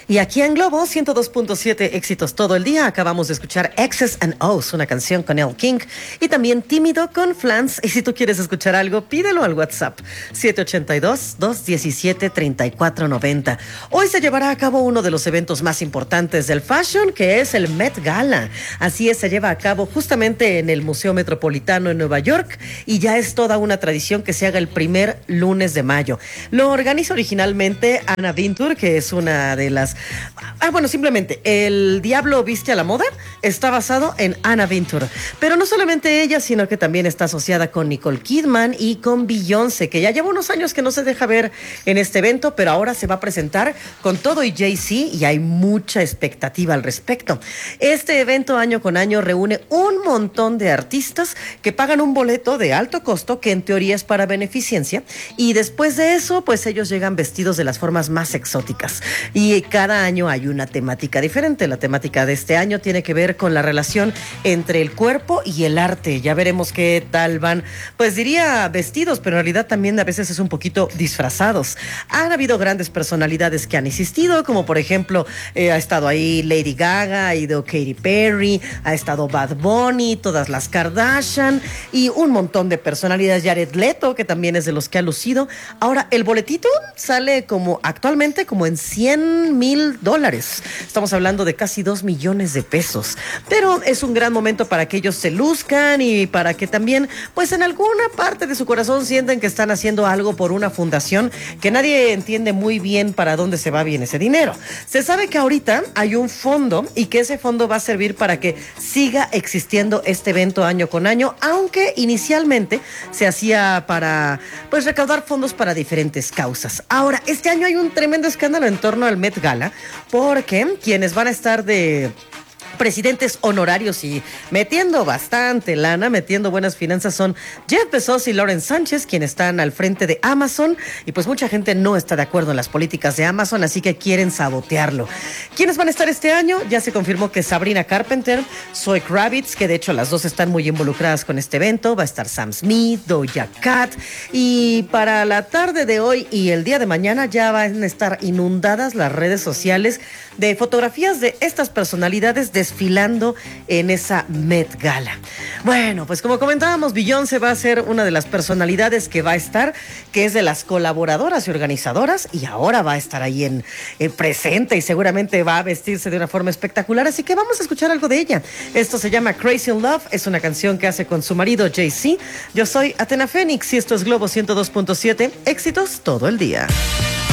Y aquí en Globo 102.7, éxitos todo el día. Acabamos de escuchar X's and O's, una canción con Elle King, y también Tímido con Flans. Y si tú quieres escuchar algo, pídelo al WhatsApp 782-217-3490. Hoy se llevará a cabo uno de los eventos más importantes del fashion, que es el Met Gala. Así es, se lleva a cabo justamente en el Museo Metropolitano en Nueva York, y ya es toda una tradición que se haga el primer lunes de mayo. Lo organiza originalmente Anna Wintour, que es una de las... simplemente, El Diablo Viste a la Moda está basado en Anna Wintour. Pero no solamente ella, sino que también está asociada con Nicole Kidman y con Beyoncé, que ya lleva unos años que no se deja ver en este evento, pero ahora se va a presentar con todo y Jay-Z, y hay mucha expectativa al respecto. Este evento año con año reúne un montón de artistas que pagan un boleto de alto costo, que en teoría es para beneficencia, y después de eso, pues ellos llegan vestidos de las formas más exóticas. Y cada año hay una temática diferente. La temática de este año tiene que ver con la relación entre el cuerpo y el arte. Ya veremos qué tal van, pues diría vestidos, pero en realidad también a veces es un poquito disfrazados. Han habido grandes personalidades que han existido, como por ejemplo, ha estado ahí Lady Gaga, ha ido Katy Perry, ha estado Bad Bunny, todas las Kardashian y un montón de personalidades. Jared Leto, que también es de los que ha lucido. Ahora, el boletito sale actualmente como en $100,000. Estamos hablando de casi 2 millones de pesos. Pero es un gran momento para que ellos se luzcan y para que también, pues en alguna parte de su corazón sientan que están haciendo algo por una fundación que nadie entiende muy bien para dónde se va bien ese dinero. Se sabe que ahorita hay un fondo y que ese fondo va a servir para que siga existiendo este evento año con año, aunque inicialmente se hacía para, pues, recaudar fondos para diferentes causas. Ahora, este año hay un tremendo escándalo en torno al Met Gala, porque quienes van a estar de presidentes honorarios y metiendo bastante lana, metiendo buenas finanzas, son Jeff Bezos y Lauren Sánchez, quienes están al frente de Amazon, y pues mucha gente no está de acuerdo en las políticas de Amazon, así que quieren sabotearlo. ¿Quiénes van a estar este año? Ya se confirmó que Sabrina Carpenter, Zoe Kravitz, que de hecho las dos están muy involucradas con este evento, va a estar Sam Smith, Doja Cat, y para la tarde de hoy y el día de mañana ya van a estar inundadas las redes sociales de fotografías de estas personalidades desfilando en esa Met Gala. Bueno, pues como comentábamos, Beyoncé va a ser una de las personalidades que va a estar, que es de las colaboradoras y organizadoras, y ahora va a estar ahí en presente, y seguramente va a vestirse de una forma espectacular, así que vamos a escuchar algo de ella. Esto se llama Crazy in Love, es una canción que hace con su marido Jay-Z. Yo soy Athena Fénix y esto es Globo 102.7, éxitos todo el día.